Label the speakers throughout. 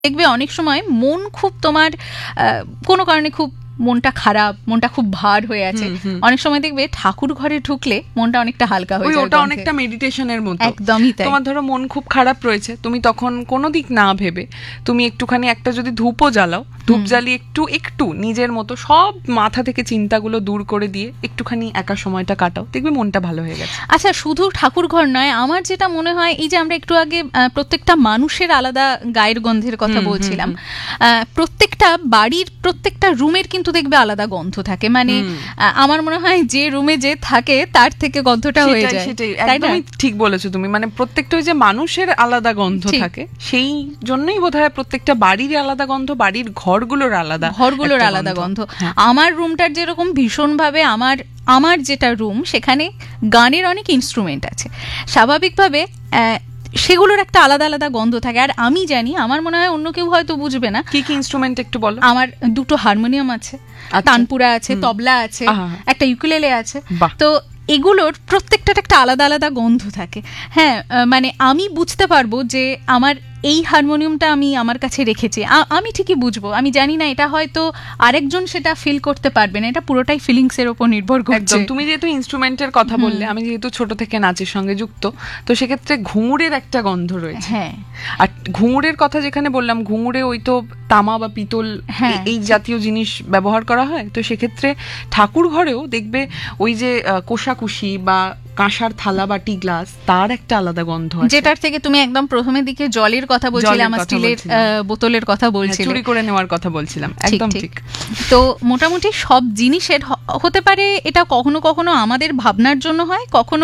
Speaker 1: দেখবে অনেক সময় মন খুব তোমার কোনো কারণে খুব মনটা খারাপ, মনটা খুব ভার হয়ে আছে, অনেক সময় দেখবে ঠাকুর ঘরে ঢুকলে মনটা অনেকটা হালকা হয়ে যায়।
Speaker 2: ওটা অনেকটা মেডিটেশনের মতো।
Speaker 1: একদমই তাই।
Speaker 2: তোমার ধরো মন খুব খারাপ রয়েছে, তুমি তখন কোনো দিক না ভেবে তুমি একটুখানি একটা যদি ধূপও জ্বালাও, ধূপ জ্বালিয়ে একটু নিজের মতো সব মাথা থেকে চিন্তাগুলো দূর করে দিয়ে একটুখানি একা সময়টা কাটাও, দেখবে মনটা ভালো হয়ে গেছে।
Speaker 1: আচ্ছা, শুধু ঠাকুর ঘর নয়, আমার যেটা মনে হয় এই যে আমরা একটু আগে প্রত্যেকটা মানুষের আলাদা গায়ের গন্ধের কথা বলছিলাম, প্রত্যেকটা বাড়ির প্রত্যেকটা রুমের কিন্তু দেখবে আলাদা গন্ধ থাকে। মানে আমার মনে হয় যে রুমে যে থাকে তার থেকে গন্ধটা হয়ে যায়।
Speaker 2: সেটাই একদমই ঠিক বলেছো তুমি। মানে প্রত্যেকটা ওই যে মানুষের আলাদা গন্ধ থাকে, সেই জন্যই বোধহয় প্রত্যেকটা বাড়ির আলাদা গন্ধ, বাড়ির ঘরগুলোর আলাদা
Speaker 1: গন্ধ। আমার রুমটার যেরকম ভীষণভাবে আমার যেটা রুম, সেখানে গানের অনেক ইনস্ট্রুমেন্ট আছে, স্বাভাবিকভাবে সেগুলোর একটা আলাদা আলাদা গন্ধ থাকে। আর আমি জানি, আমার মনে হয় অন্য কেউ হয়তো বুঝবে না।
Speaker 2: কি কি ইনস্ট্রুমেন্ট একটু বলো।
Speaker 1: আমার 2টো হারমোনিয়াম আছে, তানপুরা আছে, তবলা আছে, একটা ইউকুলেলে আছে। তো এগুলোর প্রত্যেকটার একটা আলাদা আলাদা গন্ধ থাকে। হ্যাঁ, মানে আমি বুঝতে পারবো যে আমার এই হারমোনিয়ামটা আমি আমার কাছে রেখেছি, আমি ঠিকই বুঝবো। আমি জানি না এটা হয়তো আরেকজন সেটা ফিল করতে পারবে না, এটা পুরোটাই ফিলিংস এর উপর নির্ভর করছে।
Speaker 2: তুমি যেহেতু ইনস্ট্রুমেন্টের কথা বললে, আমি যেহেতু ছোট থেকে নাচের সঙ্গে যুক্ত, তো সেক্ষেত্রে ঘুঙুরের একটা গন্ধ রয়েছে।
Speaker 1: হ্যাঁ,
Speaker 2: আর ঘুঙুরের কথা যেখানে বললাম, ঘুঙুরে ওই তো তামা বা পিতল এই জাতীয় জিনিস ব্যবহার করা হয়। তো সেক্ষেত্রে ঠাকুর ঘরেও দেখবে ওই যে কোষাকুষি বা কাঁসার থালা বাটি গ্লাস, তার একটা আলাদা গন্ধ আছে,
Speaker 1: যেটার থেকে তুমি একদম প্রথমের দিকে জলের কথা বলছিলে, আমার স্টিলের বোতলের কথা বলছিলে,
Speaker 2: চুরি করে নেওয়ার কথা বলছিলাম। একদম ঠিক।
Speaker 1: তো মোটামুটি সব জিনিসের হতে পারে এটা কখনো কখনো আমাদের ভাবনার জন্য হয়, কখনো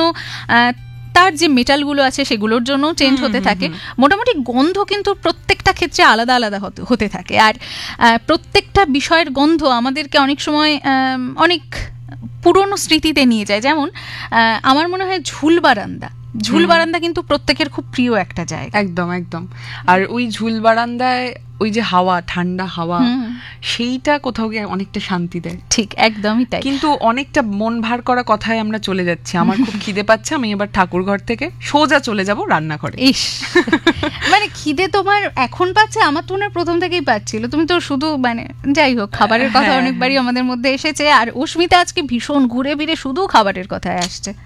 Speaker 1: তার যে মেটালগুলো আছে সেগুলোর জন্য চেঞ্জ হতে থাকে। মোটামুটি গন্ধ কিন্তু প্রত্যেকটা ক্ষেত্রে আলাদা আলাদা হতে থাকে। আর প্রত্যেকটা বিষয়ের গন্ধ আমাদেরকে অনেক সময় অনেক পুরনো স্মৃতিতে নিয়ে যায়। যেমন আমার মনে হয় ঝুল বারান্দা কিন্তু প্রত্যেকের খুব প্রিয় একটা জায়গা।
Speaker 2: একদম একদম। আর ওই ঝুল বারান্দায় ওই যে হাওয়া, ঠান্ডা হাওয়া, সেইটা কোথাও গিয়ে অনেকটা শান্তি দেয়।
Speaker 1: ঠিক, একদমই তাই।
Speaker 2: কিন্তু অনেকটা মন ভার করা কথায় আমরা চলে যাচ্ছি। আমার খুব খিদে পাচ্ছে, আমি এবার ঠাকুর ঘর থেকে সোজা চলে যাব রান্নাঘরে।
Speaker 1: ইস, মানে খিদে তোমার এখন পাচ্ছে, আমার তো না প্রথম থেকেই পাচ্ছিল। তুমি তো শুধু মানে যাই হোক, খাবারের কথা অনেকবারই আমাদের মধ্যে এসেছে। আর অস্মিতা আজকে ভীষণ ঘুরে ফিরে শুধু খাবারের কথায়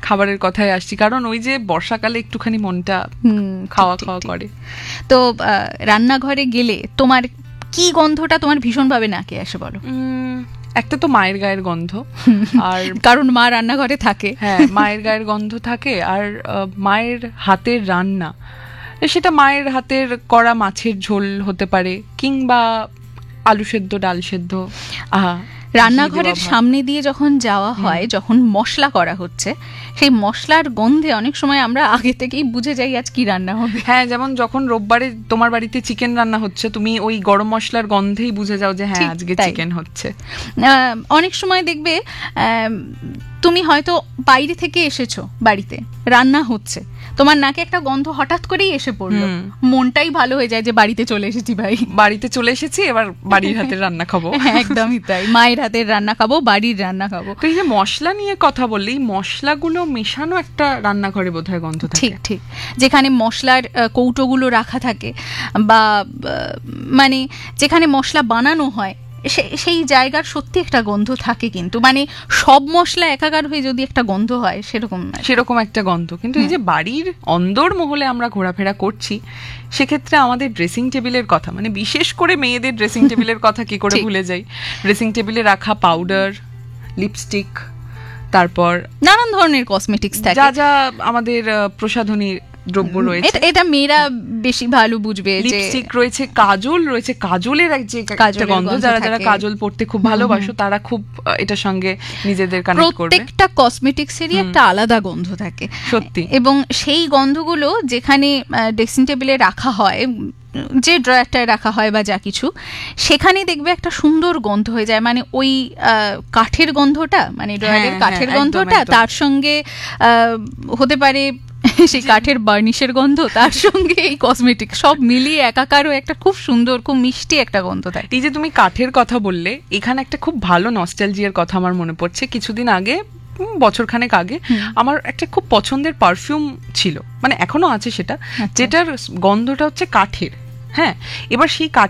Speaker 1: আসছি, কারণ ওই যে বর্ষাকালে একটুখানি মনটা খাওয়া করে। তো রান্নাঘরে গেলে তোমার কি গন্ধটা তোমার ভীষণভাবে নাকে আসে বলো?
Speaker 2: একটা তো মায়ের গায়ের গন্ধ, আর
Speaker 1: কারণ মা রান্নাঘরে থাকে।
Speaker 2: হ্যাঁ, মায়ের গায়ের গন্ধ থাকে। আর মায়ের হাতের রান্না, সেটা মায়ের হাতের করা মাছের ঝোল হতে পারে, কিংবা আলু সেদ্ধ, ডাল সেদ্ধ।
Speaker 1: রান্নাঘরের সামনে দিয়ে যখন যাওয়া হয়, যখন মশলা করা হচ্ছে, সেই মশলার গন্ধে অনেক সময় আমরা আগে থেকেই বুঝে যাই আজ কি রান্না হবে।
Speaker 2: হ্যাঁ, যেমন যখন রোববারে তোমার বাড়িতে চিকেন রান্না হচ্ছে, তুমি ওই গরম মশলার গন্ধেই বুঝে যাও যে হ্যাঁ, আজকে চিকেন হচ্ছে।
Speaker 1: অনেক সময় দেখবে তুমি হয়তো বাইরে থেকে এসেছো, বাড়িতে রান্না হচ্ছে, তোমার নাকে একটা গন্ধ হঠাৎ করেই এসে পড়লো, মনটাই ভালো হয়ে যায় যে বাড়িতে চলে এসেছি,
Speaker 2: এবার বাড়ির হাতের রান্না খাবো।
Speaker 1: একদমই তাই, মায়ের হাতের রান্না খাবো, বাড়ির রান্না খাবো।
Speaker 2: তো এই যে মশলা নিয়ে কথা বললে, এই মশলাগুলো মেশানো একটা রান্নাঘরে বোধহয় গন্ধ থাকে।
Speaker 1: ঠিক, যেখানে মশলার কৌটোগুলো রাখা থাকে, বা মানে যেখানে মশলা বানানো হয়, সেই জায়গার সত্যি একটা গন্ধ থাকে। কিন্তু মানে সব মশলা একাকার হয়ে যদি একটা গন্ধ হয়, সেরকম একটা গন্ধ।
Speaker 2: কিন্তু এই যে বাড়ির অন্দর মহলে আমরা ঘোরাফেরা করছি, সেক্ষেত্রে আমাদের ড্রেসিং টেবিলের কথা, মানে বিশেষ করে মেয়েদের ড্রেসিং টেবিলের কথা কি করে ভুলে যাই। ড্রেসিং টেবিলে রাখা পাউডার, লিপস্টিক, তারপর
Speaker 1: নানান ধরনের কসমেটিক্স থাকে,
Speaker 2: যা আমাদের প্রসাধনী দ্রব্য রয়েছে।
Speaker 1: এটা মেয়েরা বেশি ভালো বুঝবে।
Speaker 2: লিপস্টিক রয়েছে, কাজল রয়েছে, কাজলের একটা গন্ধ, যারা কাজল পড়তে খুব ভালোবাসো তারা খুব এটার সঙ্গে নিজেদের কানেক্ট করবে।
Speaker 1: প্রত্যেকটা কসমেটিক্সেরই একটা আলাদা গন্ধ থাকে,
Speaker 2: সত্যি।
Speaker 1: এবং সেই গন্ধগুলো যেখানে ড্রেসিং টেবিলে রাখা হয়, যে ড্রয়ারটায় রাখা হয় বা যা কিছু, সেখানে দেখবে একটা সুন্দর গন্ধ হয়ে যায়। মানে ওই কাঠের গন্ধটা, মানে ড্রয়ারের কাঠের গন্ধটা, তার সঙ্গে হতে পারে সেই কাঠের বার্নিশের গন্ধ, তার সঙ্গে এই কসমেটিক, সব মিলিয়ে একাকারও একটা খুব সুন্দর, খুব মিষ্টি একটা গন্ধ থাকে।
Speaker 2: এই যে তুমি কাঠের কথা বললে, এখানে একটা খুব ভালো নস্টালজিয়ার কথা আমার মনে পড়ছে। কিছুদিন আগে, বছরখানেক আগে, আমার একটা খুব পছন্দের পারফিউম ছিল, মানে এখনো আছে সেটা, যেটার গন্ধটা হচ্ছে কাঠের। হ্যাঁ, এবার সেই